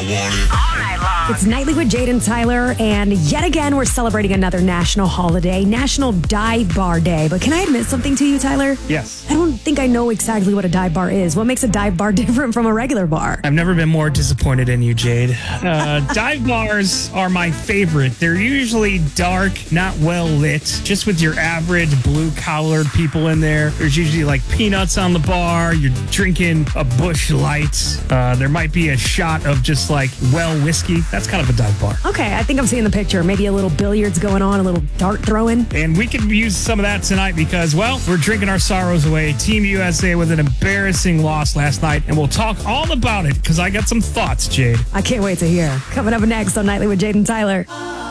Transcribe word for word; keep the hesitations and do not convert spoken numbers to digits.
want it. All night long. It's Nightly with Jade and Tyler, and yet again, we're celebrating another national holiday, National Dive Bar Day. But can I admit something to you, Tyler? Yes. I don't think I know exactly what a dive bar is. What makes a dive bar different from a regular bar? I've never been more disappointed in you, Jade. Uh, dive bars are my favorite. They're usually dark, not well lit, just with your average blue-collared people in there. There's usually like peanuts on the bar. You're drinking a Busch Light. Uh, there might be a shot of just like well whiskey. That's kind of a dive bar. Okay, I think I'm seeing the picture. Maybe a little billiards going on, a little dart throwing. And we could use some of that tonight because, well, we're drinking our sorrows away. Team U S A with an embarrassing loss last night, and we'll talk all about it because I got some thoughts, Jade. I can't wait to hear. Coming up next on Nightly with Jade and Tyler.